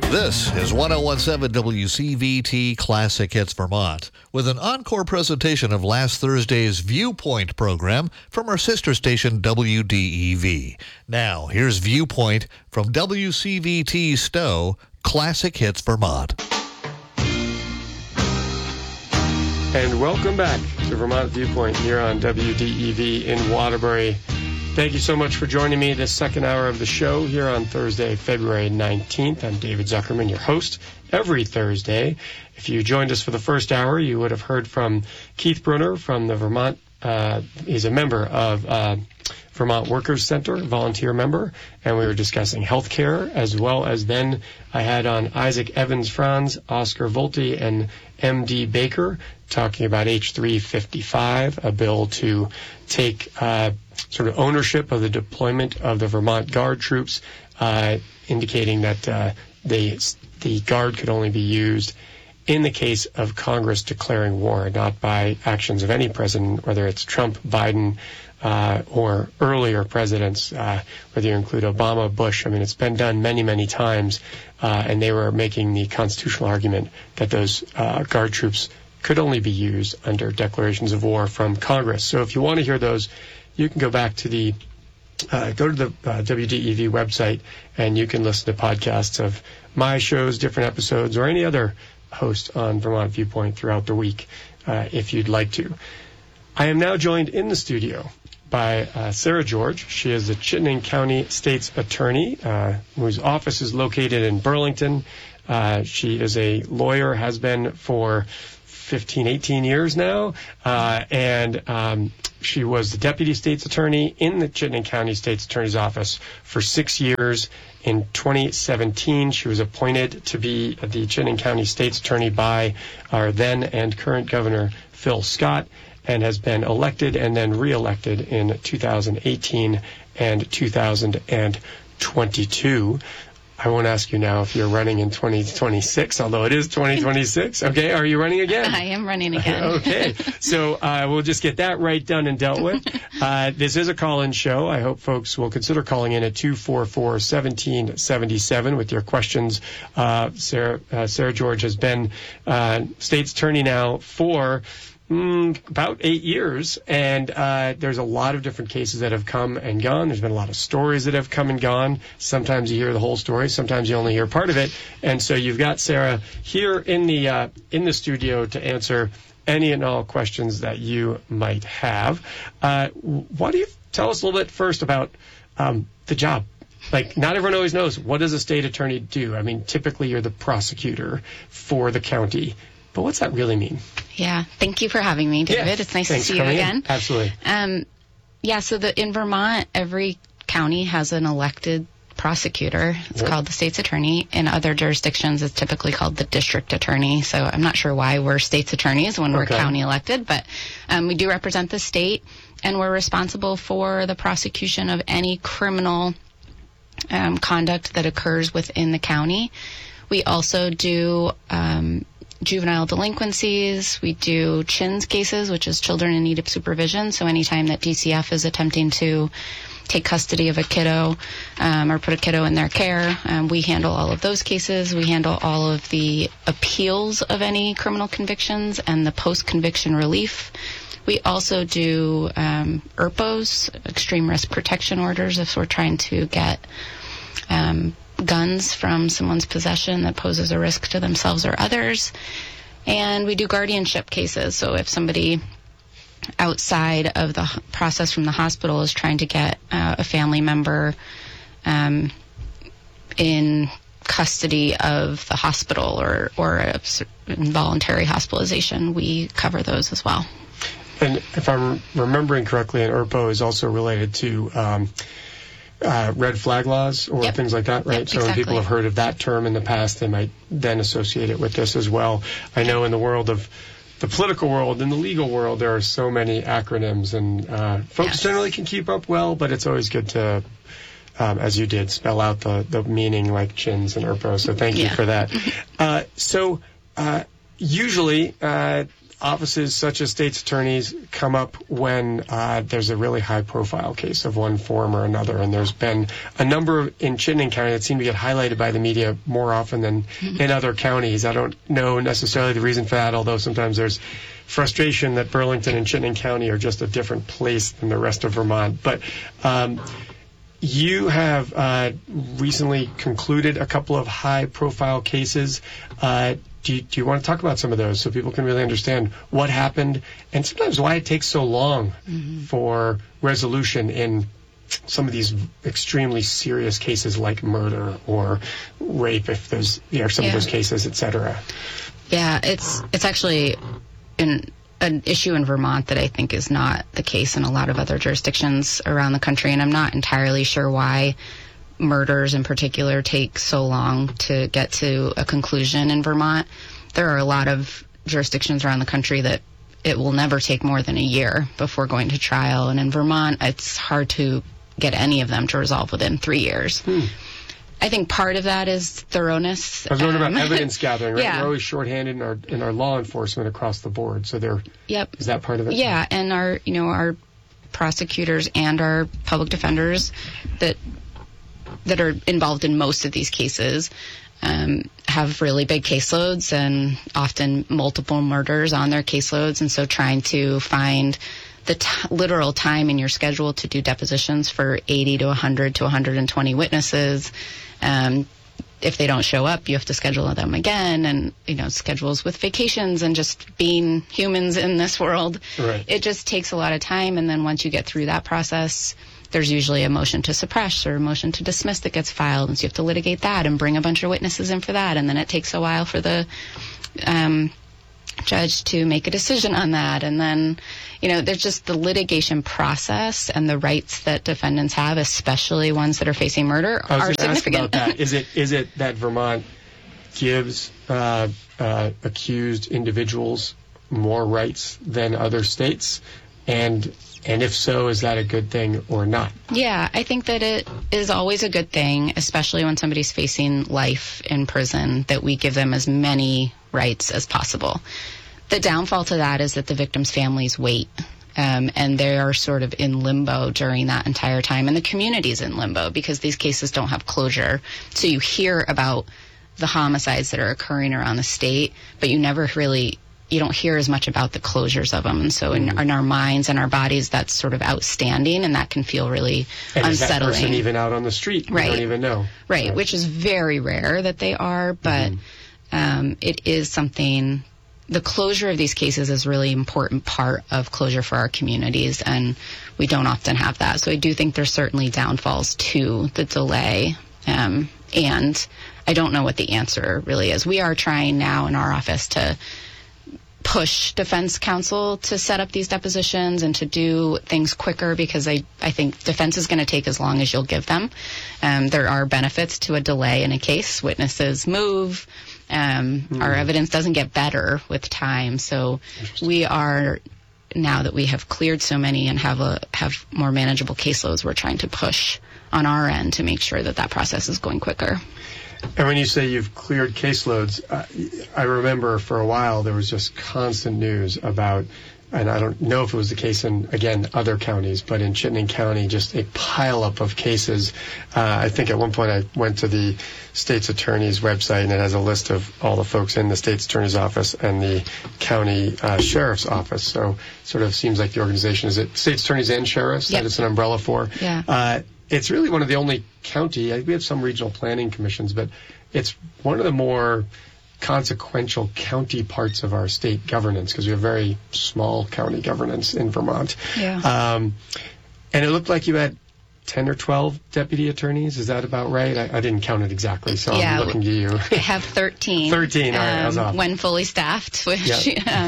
This is 1017 WCVT Classic Hits Vermont with an encore presentation of last Thursday's Viewpoint program from our sister station WDEV. Now, here's Viewpoint from WCVT Stowe, Classic Hits Vermont. And welcome back to Vermont Viewpoint here on WDEV in Waterbury. Thank you so much for joining me this second hour of the show here on Thursday, February 19th. I'm David Zuckerman, your host every Thursday. If you joined us for the first hour, you would have heard from Keith Brunner from the Vermont. He's a member of Vermont Workers Center, volunteer member, and we were discussing health care, as well as then I had on Isaac Evans-Franz, Oscar Volte, and M.D. Baker talking about H355, a bill to take sort of ownership of the deployment of the Vermont Guard troops, indicating that the Guard could only be used in the case of Congress declaring war, not by actions of any president, whether it's Trump, Biden, or earlier presidents, whether you include Obama, Bush. I mean, it's been done many, many times, and they were making the constitutional argument that those Guard troops could only be used under declarations of war from Congress. So if you want to hear those, you can go back to the go to the WDEV website, and you can listen to podcasts of my shows, different episodes, or any other host on Vermont Viewpoint throughout the week, if you'd like to. I am now joined in the studio by Sarah George. She is the Chittenden County State's Attorney, whose office is located in Burlington. She is a lawyer, has been for 15, 18 years now, and she was the Deputy State's Attorney in the Chittenden County State's Attorney's Office for 6 years. In 2017, she was appointed to be the Chittenden County State's Attorney by our then and current Governor Phil Scott, and has been elected and then re-elected in 2018 and 2022. I won't ask you now if you're running in 2026, although it is 2026. Okay, are you running again? I am running again. Okay, so we'll just get that right done and dealt with. This is a call-in show. I hope folks will consider calling in at 244-1777 with your questions. Sarah George has been State's Attorney now for about 8 years, and there's a lot of different cases that have come and gone. There's been a lot of stories that have come and gone. Sometimes you hear the whole story, sometimes you only hear part of it. And so you've got Sarah here in the studio to answer any and all questions that you might have. Why don't you tell us a little bit first about the job? Like, not everyone always knows, what does a state attorney do? I mean, typically you're the prosecutor for the county. But what's that really mean? Yeah, thank you for having me, David. Yeah, it's nice to see you again. Absolutely. So in Vermont, every county has an elected prosecutor. It's called the state's attorney. In other jurisdictions, it's typically called the district attorney. So I'm not sure why we're state's attorneys when we're county elected, but we do represent the state, and we're responsible for the prosecution of any criminal conduct that occurs within the county. We also do juvenile delinquencies. We do CHINS cases, which is children in need of supervision. So anytime that DCF is attempting to take custody of a kiddo or put a kiddo in their care, we handle all of those cases. We handle all of the appeals of any criminal convictions and the post-conviction relief. We also do ERPOs, extreme risk protection orders, if we're trying to get guns from someone's possession that poses a risk to themselves or others. And we do guardianship cases. So if somebody outside of the process from the hospital is trying to get a family member in custody of the hospital or a involuntary hospitalization, we cover those as well. And if I'm remembering correctly, an ERPO is also related to red flag laws or things like that, right? Yep, so when people have heard of that term in the past, they might then associate it with this as well. I know in the world of the political world, in the legal world, there are so many acronyms, and folks generally can keep up well, but it's always good to, as you did, spell out the meaning like CHINS and ERPO. So thank you for that. Usually, offices such as state's attorneys come up when there's a really high-profile case of one form or another, and there's been a number in Chittenden County that seem to get highlighted by the media more often than in other counties. I don't know necessarily the reason for that, although sometimes there's frustration that Burlington and Chittenden County are just a different place than the rest of Vermont. But you have recently concluded a couple of high-profile cases. Do you want to talk about some of those so people can really understand what happened and sometimes why it takes so long for resolution in some of these extremely serious cases like murder or rape, if there's some of those cases, et cetera? Yeah, it's actually an issue in Vermont that I think is not the case in a lot of other jurisdictions around the country, and I'm not entirely sure why murders in particular take so long to get to a conclusion in Vermont. There are a lot of jurisdictions around the country that it will never take more than a year before going to trial, and in Vermont it's hard to get any of them to resolve within 3 years. I think part of that is thoroughness. I was wondering about evidence gathering, right? Yeah. We're always shorthanded in our law enforcement across the board, so is that part of it? Yeah, and our prosecutors and our public defenders that are involved in most of these cases have really big caseloads and often multiple murders on their caseloads, and so trying to find the literal time in your schedule to do depositions for 80 to 100 to 120 witnesses. If they don't show up, you have to schedule them again, and schedules with vacations and just being humans in this world. Right. It just takes a lot of time, and then once you get through that process, there's usually a motion to suppress or a motion to dismiss that gets filed, and so you have to litigate that and bring a bunch of witnesses in for that, and then it takes a while for the judge to make a decision on that, and then there's just the litigation process and the rights that defendants have, especially ones that are facing murder, are significant. Ask about that. Is it that Vermont gives accused individuals more rights than other states, and if so, is that a good thing or not? Yeah, I think that it is always a good thing, especially when somebody's facing life in prison, that we give them as many rights as possible. The downfall to that is that the victims' families wait, and they are sort of in limbo during that entire time, and the community's in limbo because these cases don't have closure. So you hear about the homicides that are occurring around the state, but you don't hear as much about the closures of them. And so in our minds and our bodies, that's sort of outstanding, and that can feel really unsettling. Is that person even out on the street? Right. You don't even know. Right, which is very rare that they are, but it is something. The closure of these cases is a really important part of closure for our communities, and we don't often have that. So I do think there's certainly downfalls to the delay, and I don't know what the answer really is. We are trying now in our office to push defense counsel to set up these depositions and to do things quicker, because I think defense is going to take as long as you'll give them. There are benefits to a delay in a case. Witnesses move. Our evidence doesn't get better with time. So we are, now that we have cleared so many and have more manageable caseloads, we're trying to push on our end to make sure that process is going quicker. And when you say you've cleared caseloads, I remember for a while there was just constant news about, and I don't know if it was the case in, again, other counties, but in Chittenden County, just a pileup of cases. I think at one point I went to the state's attorney's website, and it has a list of all the folks in the state's attorney's office and the county sheriff's office. So sort of seems like the organization, is it state's attorneys and sheriffs that it's an umbrella for? Yeah. It's really one of the only county, we have some regional planning commissions, but it's one of the more consequential county parts of our state governance, because we have very small county governance in Vermont. Yeah. And it looked like you had 10 or 12 deputy attorneys. Is that about right? I didn't count it exactly, so I'm looking to you. I have 13. 13, all right, I was off. When fully staffed, which...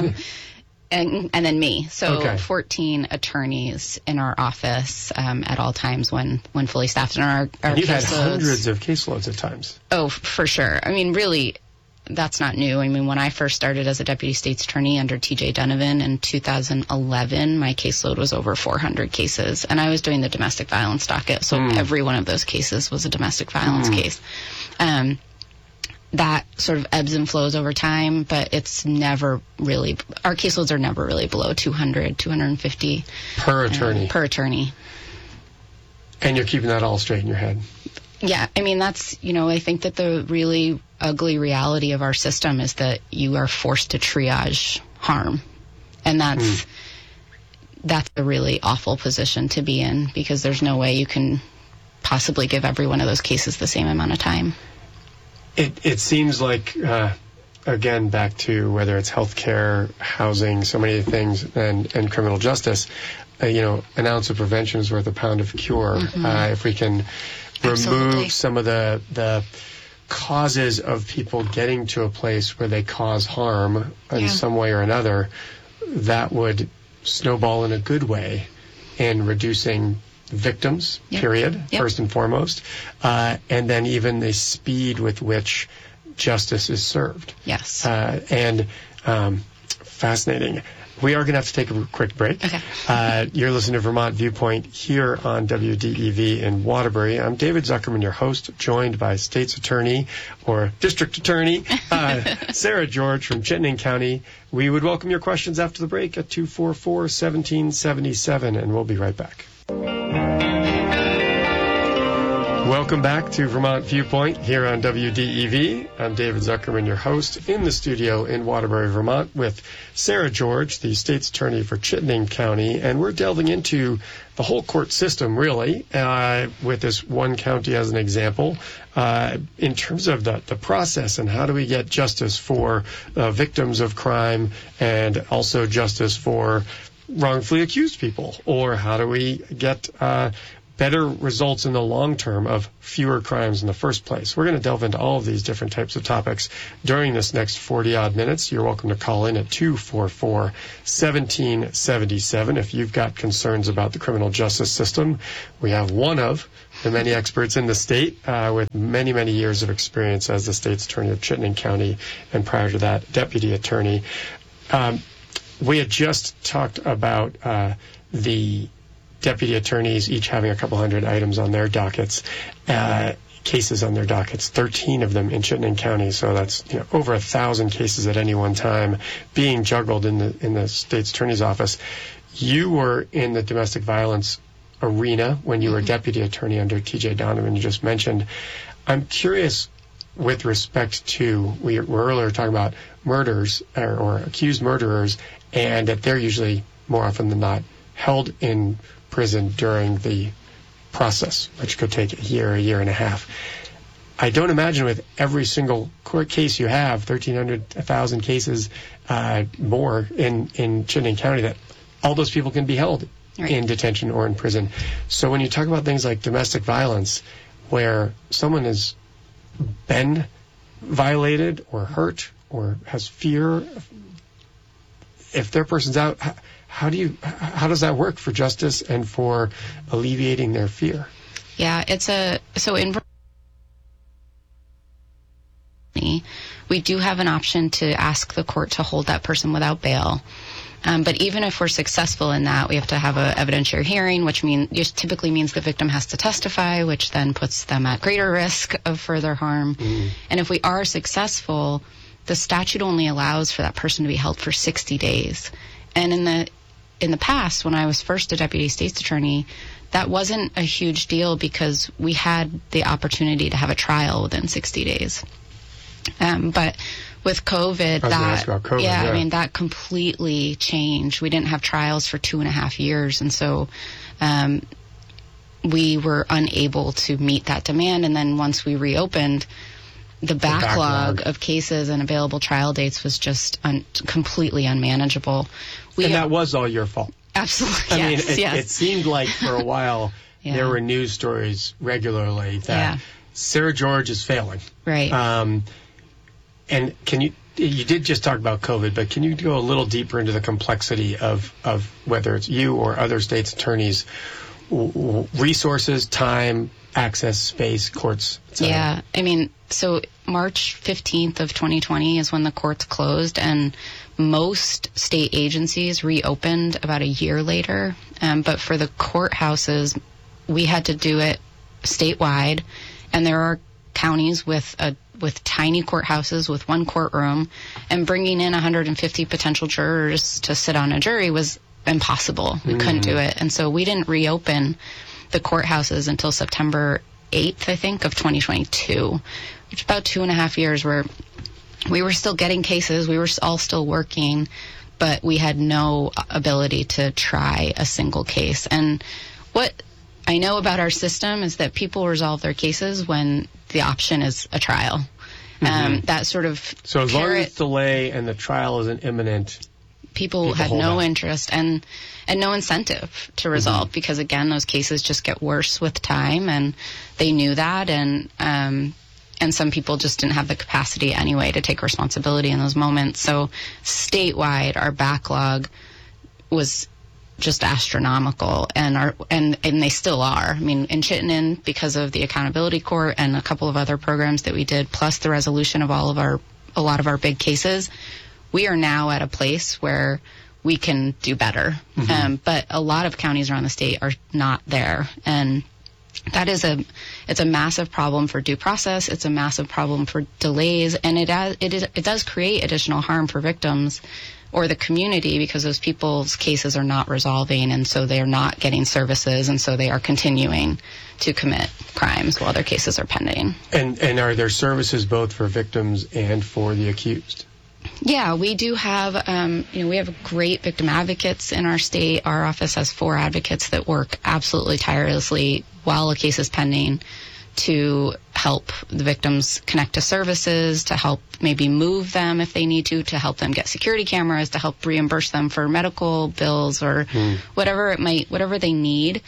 And then me. So 14 attorneys in our office at all times when fully staffed. And our you've had caseloads, hundreds of caseloads at times. Oh, for sure. I mean, really, that's not new. I mean, when I first started as a deputy state's attorney under T.J. Donovan in 2011, my caseload was over 400 cases. And I was doing the domestic violence docket. So every one of those cases was a domestic violence case. that sort of ebbs and flows over time, but it's never really, our caseloads are never really below 200, 250. Per attorney. Per attorney. And you're keeping that all straight in your head. Yeah, I mean, that's, I think that the really ugly reality of our system is that you are forced to triage harm. And that's a really awful position to be in, because there's no way you can possibly give every one of those cases the same amount of time. It seems like, again, back to whether it's healthcare, housing, so many things, and criminal justice, an ounce of prevention is worth a pound of cure. If we can remove some of the causes of people getting to a place where they cause harm in some way or another, that would snowball in a good way in reducing victims, period, first and foremost, and then even the speed with which justice is served. Yes. And fascinating. We are going to have to take a quick break. Okay. You're listening to Vermont Viewpoint here on WDEV in Waterbury. I'm David Zuckerman, your host, joined by State's Attorney, or District Attorney, Sarah George from Chittenden County. We would welcome your questions after the break at 244-1777, and we'll be right back. Welcome back to Vermont Viewpoint here on WDEV. I'm David Zuckerman, your host, in the studio in Waterbury, Vermont, with Sarah George, the state's attorney for Chittenden County, and we're delving into the whole court system, really, with this one county as an example, in terms of the process and how do we get justice for victims of crime and also justice for wrongfully accused people, or how do we get better results in the long term of fewer crimes in the first place. We're going to delve into all of these different types of topics during this next 40-odd minutes. You're welcome to call in at 244-1777 if you've got concerns about the criminal justice system. We have one of the many experts in the state with many, many years of experience as the state's attorney of Chittenden County, and prior to that, deputy attorney. We had just talked about the deputy attorneys each having a couple hundred items on their dockets, cases on their dockets, 13 of them in Chittenden County. So that's over 1,000 cases at any one time being juggled in the state's attorney's office. You were in the domestic violence arena when you were deputy attorney under T.J. Donovan, you just mentioned. I'm curious, with respect to, we were earlier talking about murders or accused murderers, and that they're usually more often than not held in prison during the process, which could take a year and a half. I don't imagine with every single court case you have, 1,300, 1,000 cases more in Chittenden County, that all those people can be held in detention or in prison. So when you talk about things like domestic violence, where someone has been violated or hurt or has fear, if their person's out, how does that work for justice and for alleviating their fear? Yeah, we do have an option to ask the court to hold that person without bail. But even if we're successful in that, we have to have an evidentiary hearing, which typically means the victim has to testify, which then puts them at greater risk of further harm. And if we are successful, the statute only allows for that person to be held for 60 days. And in the past, when I was first a deputy state's attorney, that wasn't a huge deal because we had the opportunity to have a trial within 60 days. But with COVID, that completely changed. We didn't have trials for 2.5 years, and so we were unable to meet that demand. And then once we reopened, the backlog of cases and available trial dates was just completely unmanageable. That was all your fault. Absolutely. It seemed like for a while there were news stories regularly that Sarah George is failing. Right. And you did just talk about COVID, but can you go a little deeper into the complexity of whether it's you or other states' attorneys, resources, time, access, space, courts, etc.? Yeah. So March 15th of 2020 is when the courts closed, and most state agencies reopened about a year later. But for the courthouses, we had to do it statewide, and there are counties with a with tiny courthouses with one courtroom, and bringing in 150 potential jurors to sit on a jury was impossible. We couldn't do it. And so we didn't reopen the courthouses until September 8th, I think, of 2022, which is about 2.5 years where we were still getting cases. We were all still working, but we had no ability to try a single case. And what I know about our system is that people resolve their cases when the option is a trial. That sort of So as long as it's delay and the trial isn't imminent, people had no interest and no incentive to resolve because, again, those cases just get worse with time, and they knew that, and some people just didn't have the capacity anyway to take responsibility in those moments. So statewide, our backlog was just astronomical, and they still are. I mean, in Chittenden, because of the Accountability Court and a couple of other programs that we did, plus the resolution of a lot of our big cases, we are now at a place where we can do better. But a lot of counties around the state are not there, and that is it's a massive problem for due process. It's a massive problem for delays, and it does create additional harm for victims or the community because those people's cases are not resolving, and so they are not getting services, and so they are continuing to commit crimes while their cases are pending. And are there services both for victims and for the accused? Yeah, we do have, we have great victim advocates in our state. Our office has 4 advocates that work absolutely tirelessly while a case is pending to help the victims connect to services, to help maybe move them if they need to help them get security cameras, to help reimburse them for medical bills or whatever they need.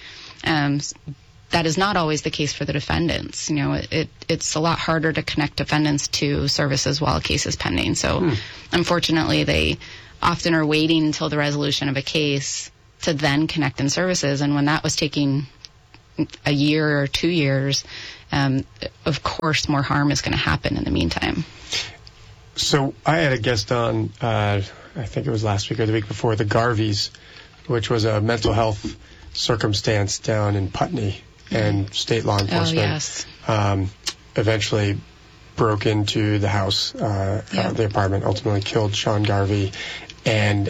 That is not always the case for the defendants. It's a lot harder to connect defendants to services while a case is pending. So, unfortunately, they often are waiting until the resolution of a case to then connect in services. And when that was taking a year or 2 years, of course, more harm is going to happen in the meantime. So I had a guest on, I think it was last week or the week before, the Garveys, which was a mental health circumstance down in Putney. And state law enforcement eventually broke into the house, the apartment, ultimately killed Sean Garvey. And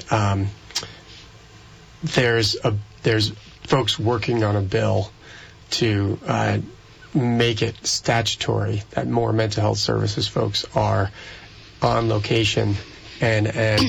there's folks working on a bill to make it statutory that more mental health services folks are on location and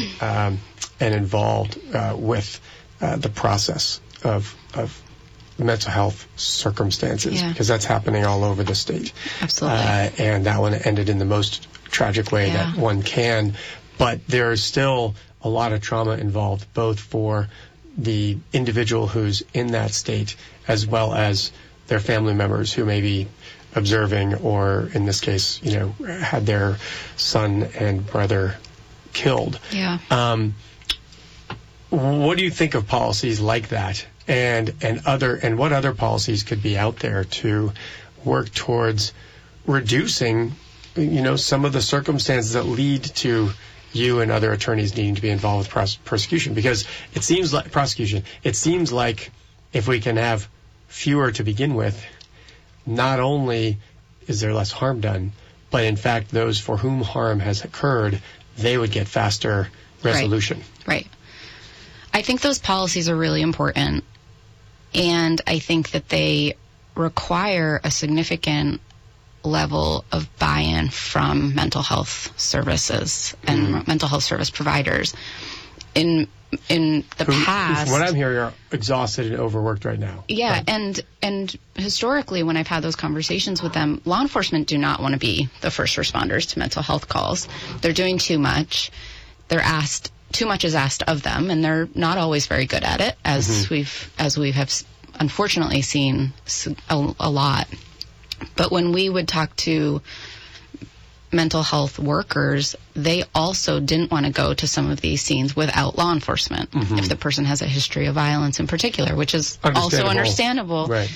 involved with the process of mental health circumstances, because that's happening all over the state. Absolutely. And that one ended in the most tragic way that one can. But there is still a lot of trauma involved, both for the individual who's in that state as well as their family members who may be observing or, in this case, had their son and brother killed. Yeah. What do you think of policies like that? And what other policies could be out there to work towards reducing, some of the circumstances that lead to you and other attorneys needing to be involved with prosecution? Because it seems like if we can have fewer to begin with, not only is there less harm done, but in fact those for whom harm has occurred, they would get faster resolution. Right. I think those policies are really important. And I think that they require a significant level of buy-in from mental health services and mental health service providers. In the past, what I'm hearing, are exhausted and overworked right now. Yeah, and historically, when I've had those conversations with them, law enforcement do not want to be the first responders to mental health calls. They're doing too much. Too much is asked of them, and they're not always very good at it, as we have unfortunately seen a lot. But when we would talk to mental health workers, they also didn't want to go to some of these scenes without law enforcement if the person has a history of violence in particular, which is also understandable. Right.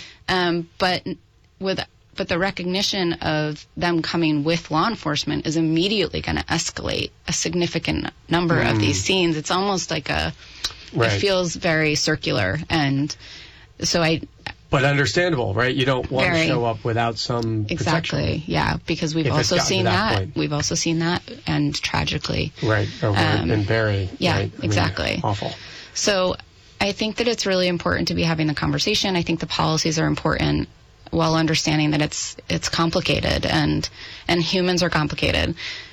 But the recognition of them coming with law enforcement is immediately going to escalate a significant number of these scenes. It's almost like it feels very circular. And so But understandable, right? You don't want to show up without some Exactly, protection. yeah, because we've also seen that. We've also seen that, and tragically. Right, over in Barrie. Yeah, right? exactly. Awful. So I think that it's really important to be having the conversation. I think the policies are important, while understanding that it's complicated and humans are complicated.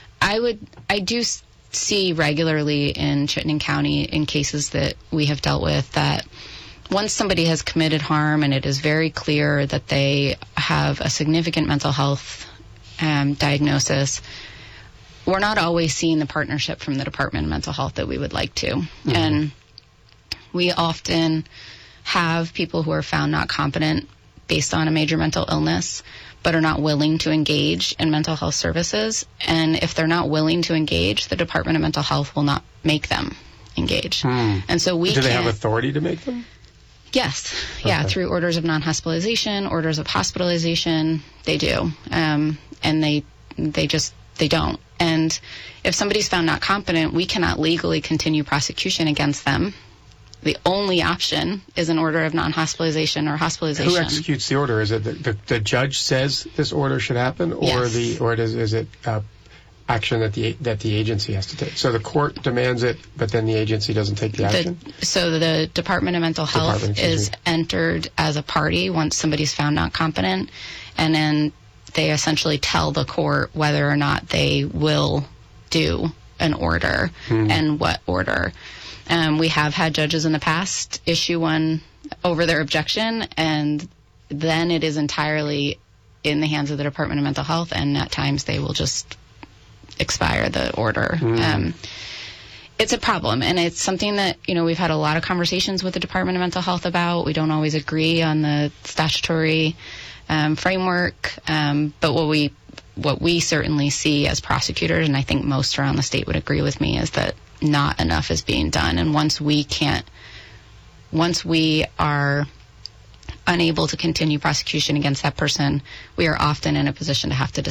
I do see regularly in Chittenden County, in cases that we have dealt with, that once somebody has committed harm and it is very clear that they have a significant mental health diagnosis, we're not always seeing the partnership from the Department of Mental Health that we would like to. Mm-hmm. And we often have people who are found not competent based on a major mental illness, but are not willing to engage in mental health services. And if they're not willing to engage, the Department of Mental Health will not make them engage. And so do they have authority to make them? Yes. Okay. Yeah, through orders of non-hospitalization, orders of hospitalization, they do. And they don't. And if somebody's found not competent, we cannot legally continue prosecution against them. The only option is an order of non-hospitalization or hospitalization. Who executes the order? Is it the judge says this order should happen, or yes. is it action that the agency has to take? So the court demands it, but then the agency doesn't take the action? So the Department of Mental Health is entered as a party once somebody's found not competent, and then they essentially tell the court whether or not they will do an order and what order. We have had judges in the past issue one over their objection, and then it is entirely in the hands of the Department of Mental Health, and at times they will just expire the order. It's a problem, and it's something that, we've had a lot of conversations with the Department of Mental Health about. We don't always agree on the statutory framework, but what we certainly see as prosecutors, and I think most around the state would agree with me, is that not enough is being done. And once we are unable to continue prosecution against that person, we are often in a position to have to